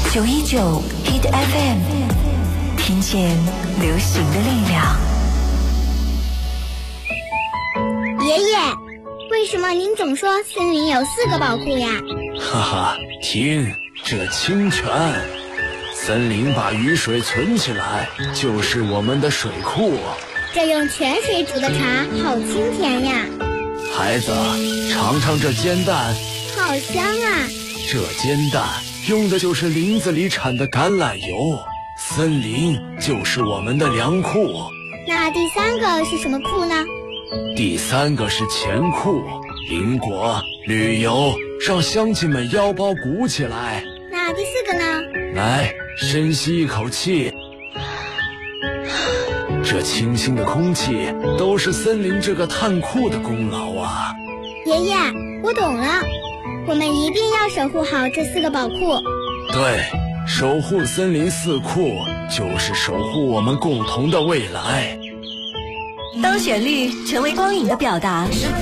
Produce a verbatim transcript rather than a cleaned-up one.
九一九 Hit F M， 听见流行的力量。 爷爷，为什么您总说森林有四个宝库呀？ 哈哈，听这清泉，森林把雨水存起来，就是我们的水库。 这用泉水煮的茶好清甜呀。 孩子，尝尝这煎蛋， 好香啊。 这煎蛋用的就是林子里产的橄榄油，森林就是我们的粮库。 那第三个是什么库呢？ 第三个是钱库，邻国旅游让乡亲们腰包鼓起来。 那第四个呢？ 来，深吸一口气，这清新的空气都是森林这个炭库的功劳啊。 爷爷，我懂了，我们一定要守护好这四个宝库。 对，守护森林四库就是守护我们共同的未来。 当旋律成为光影的表达，